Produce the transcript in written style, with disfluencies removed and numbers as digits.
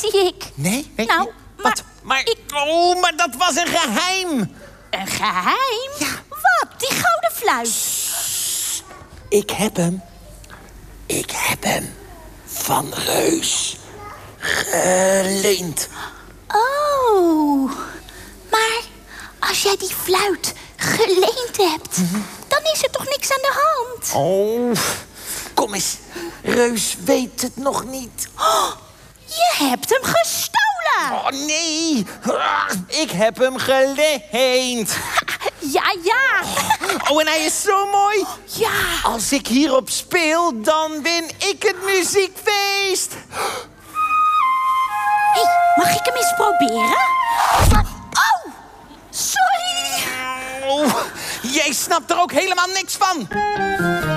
zie ik. Nee? Nou, wat? Maar dat was een geheim. Een geheim? Ja. Wat? Die gouden fluit? Ik heb hem van Reus geleend. Oh, maar als jij die fluit geleend hebt, dan is er toch niks aan de hand? Oh, kom eens. Reus weet het nog niet. Oh, je hebt hem gestolen! Oh, nee. Ik heb hem geleend. Ja. Oh, en hij is zo mooi. Ja. Als ik hierop speel, dan win ik het muziekfeest. Hey, mag ik hem eens proberen? Oh, sorry. Oh, jij snapt er ook helemaal niks van.